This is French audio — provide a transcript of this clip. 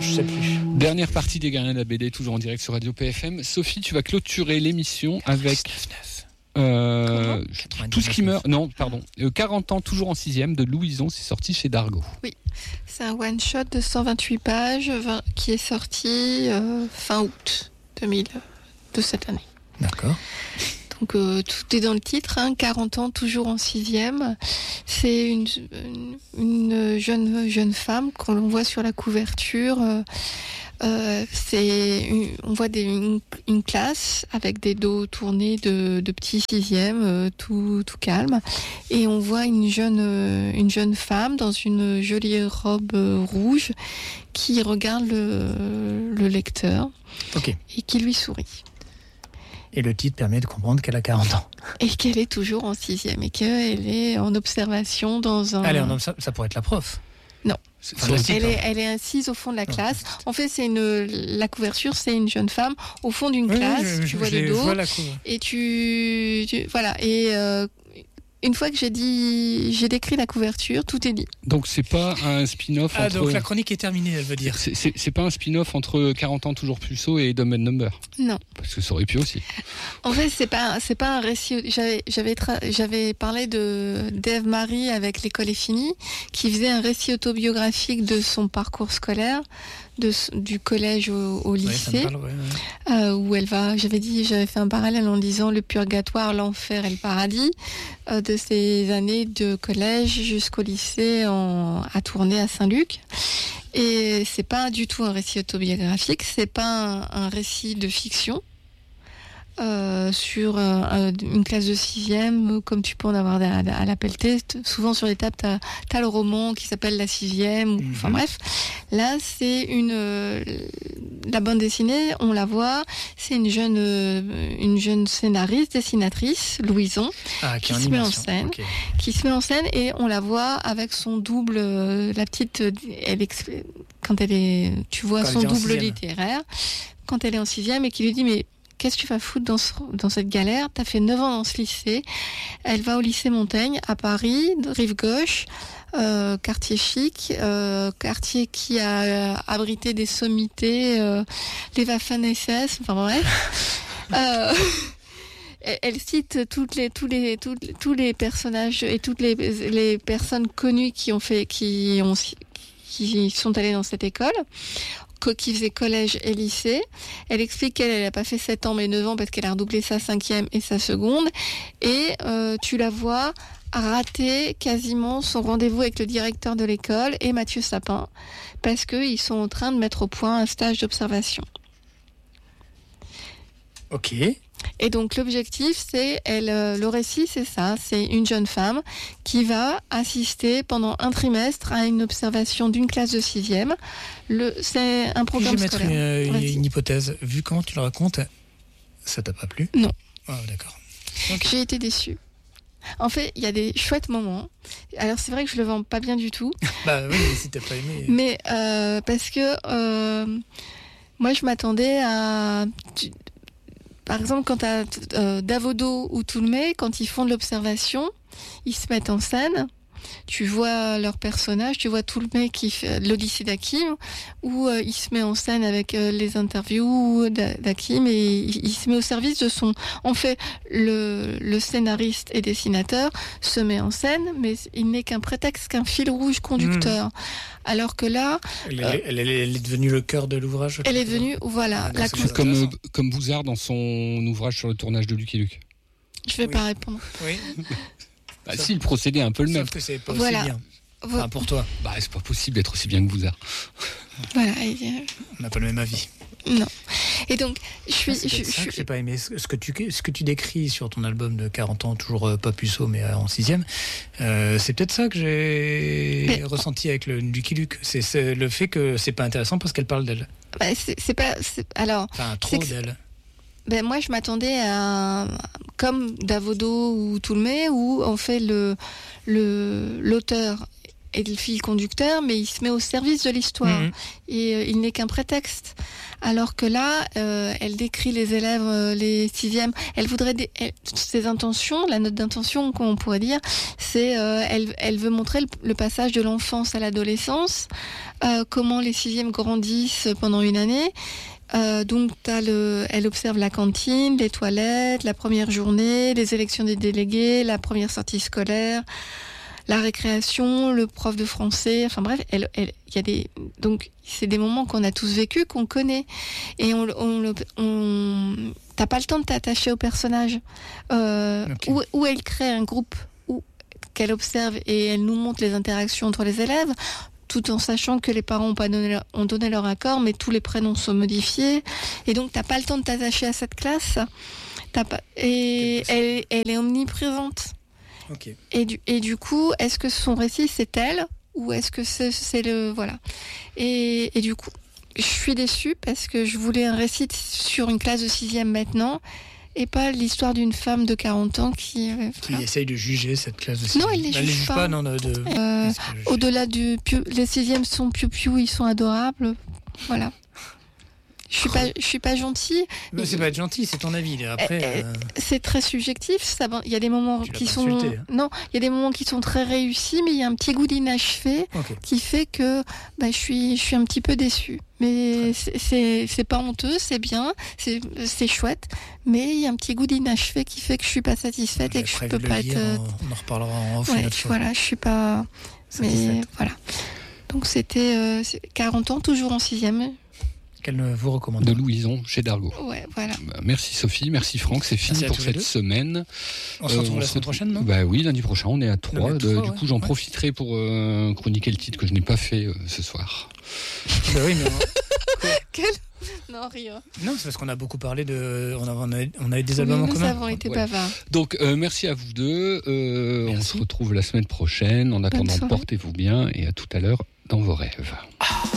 je sais plus. Dernière partie des Guerriers de la BD, toujours en direct sur Radio PFM. Sophie, tu vas clôturer l'émission avec... tout ce qui meurt, non, pardon, 40 ans toujours en 6e de Louison, c'est sorti chez Dargaud. Oui, c'est un one-shot de 128 pages qui est sorti fin août 2000 de cette année. D'accord. Donc tout est dans le titre, 40 ans toujours en 6e. C'est une jeune femme qu'on voit sur la couverture. On voit une classe avec des dos tournés de petits 6e, tout calme, et on voit une jeune femme dans une jolie robe rouge qui regarde le lecteur, okay, et qui lui sourit. Et le titre permet de comprendre qu'elle a 40 ans. Et qu'elle est toujours en 6e et qu'elle est en observation dans un... Allez, ça pourrait être la prof. Non. Elle est assise au fond de la classe. En fait, la couverture, c'est une jeune femme au fond d'une classe. Tu vois le dos. Et voilà. Et une fois que j'ai décrit la couverture, tout est dit. Donc c'est pas un spin-off entre... donc la chronique est terminée, elle veut dire. C'est pas un spin-off entre 40 ans toujours puceau et Dumb and Number. Non. Parce que ça aurait pu aussi. En fait, c'est pas un récit. J'avais parlé de Dave Marie avec L'école est finie, qui faisait un récit autobiographique de son parcours scolaire, du collège au lycée, où j'avais fait un parallèle en disant le purgatoire, l'enfer et le paradis, de ses années de collège jusqu'au lycée à Tournai à Saint-Luc. Et c'est pas du tout un récit autobiographique, c'est pas un récit de fiction. Sur une classe de 6e, comme tu peux en avoir à la pelletée. Souvent sur les tables, t'as le roman qui s'appelle La 6e, enfin bref. Là, c'est la bande dessinée, on la voit, c'est une jeune scénariste, dessinatrice, Louison, qui se met en scène. Okay. Qui se met en scène, et on la voit avec son double, la petite, tu vois son double littéraire, quand elle est en 6e, et qui lui dit, mais qu'est-ce que tu vas foutre dans cette galère? T'as fait 9 ans dans ce lycée. Elle va au lycée Montaigne, à Paris, rive gauche, quartier chic, quartier qui a abrité des sommités, les Waffen-SS, enfin bref. Elle cite tous les personnages et toutes les personnes connues qui sont allées dans cette école, qui faisait collège et lycée. Elle explique qu'elle n'a pas fait 7 ans mais 9 ans parce qu'elle a redoublé sa 5e et sa seconde. Et tu la vois rater quasiment son rendez-vous avec le directeur de l'école et Mathieu Sapin, parce qu'ils sont en train de mettre au point un stage d'observation. Ok. Et donc l'objectif, le récit, c'est ça, c'est une jeune femme qui va assister pendant un trimestre à une observation d'une classe de 6e. C'est un programme scolaire. Je vais mettre une hypothèse. Vu comment tu le racontes, ça t'a pas plu? Non. Ah, d'accord. Okay. J'ai été déçue. En fait, il y a des chouettes moments. Alors c'est vrai que je le vends pas bien du tout. Bah oui, si t'as pas aimé. Mais parce que moi je m'attendais à... Par exemple, quand tu as Davodo ou Toulmé, quand ils font de l'observation, ils se mettent en scène. Tu vois leurs personnages, tu vois Toulmé qui fait l'Odyssée d'Hakim, où il se met en scène avec les interviews d'Hakim, et il se met au service de son... En fait, le scénariste et dessinateur se met en scène, mais il n'est qu'un prétexte, qu'un fil rouge conducteur. Alors que là... Elle est devenue le cœur de l'ouvrage. Elle est devenue, voilà. Comme Bouzard dans son ouvrage sur le tournage de Lucky Luke. Je vais pas répondre. Oui. Bah si, le procédé est un peu le même. Sauf que c'est pas aussi bien. Enfin, pour toi. Bah c'est pas possible d'être aussi bien que Bouzard. Voilà. On n'a pas le même avis. Non. Et donc, j'ai pas aimé ce que tu décris sur ton album de 40 ans, toujours pas puceau, mais en 6e. C'est peut-être ça que j'ai ressenti avec le Lucky Luke. C'est le fait que c'est pas intéressant parce qu'elle parle d'elle. Bah, alors. Enfin, trop d'elle. Ben moi, je m'attendais à, comme Davodo ou Toulmé, où en fait l'auteur est le fil conducteur, mais il se met au service de l'histoire. Et il n'est qu'un prétexte. Alors que là, elle décrit les élèves, les sixièmes. Elle voudrait ses intentions, la note d'intention qu'on pourrait dire, c'est elle veut montrer le passage de l'enfance à l'adolescence, comment les sixièmes grandissent pendant une année. Donc elle observe la cantine, les toilettes, la première journée, les élections des délégués, la première sortie scolaire, la récréation, le prof de français. Enfin bref, il y a donc c'est des moments qu'on a tous vécu, qu'on connaît, et t'as pas le temps de t'attacher au personnage. Où elle crée un groupe qu'elle observe et elle nous montre les interactions entre les élèves, tout en sachant que les parents ont donné leur accord, mais tous les prénoms sont modifiés. Et donc, t'as pas le temps de t'attacher à cette classe. Elle est omniprésente. Okay. Et du coup, est-ce que son récit, c'est elle, ou est-ce que c'est le... Voilà. Et du coup, je suis déçue parce que je voulais un récit sur une classe de 6e maintenant, et pas l'histoire d'une femme de 40 ans qui essaye de juger cette classe de 6e. Non, elle les juge pas. Non, au-delà du... Les 6e sont piou-piou, ils sont adorables. Voilà. Je suis pas gentille. Mais c'est pas être gentil, c'est ton avis. Après, c'est très subjectif. Il y a des moments qui sont non, il y a des moments qui sont très réussis, mais il y a un petit goût d'inachevé qui fait que je suis un petit peu déçue. Mais c'est pas honteux, c'est bien, c'est chouette, mais il y a un petit goût d'inachevé qui fait que je suis pas satisfaite et que je peux pas être. On en reparlera en off. Voilà, je suis pas. Mais voilà. Donc c'était 40 ans, toujours en 6e. Qu'elle vous recommande. De Louison, chez Dargaud. Ouais, voilà. Merci Sophie, merci Franck, c'est fini pour cette semaine. On se retrouve la semaine prochaine, non ? Oui, lundi prochain, on est à 3. Du coup, j'en profiterai pour chroniquer le titre que je n'ai pas fait ce soir. Oui, mais... Non, rien. Non, c'est parce qu'on a beaucoup parlé de... On a eu des albums en commun. Nous avons été bavards. Donc, merci à vous deux. On se retrouve la semaine prochaine. En attendant, portez-vous bien et à tout à l'heure dans vos rêves.